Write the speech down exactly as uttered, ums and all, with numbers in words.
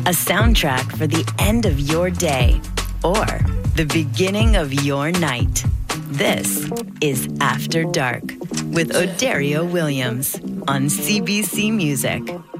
a soundtrack for the end of your day or the beginning of your night. This is After Dark with Odario Williams on C B C Music.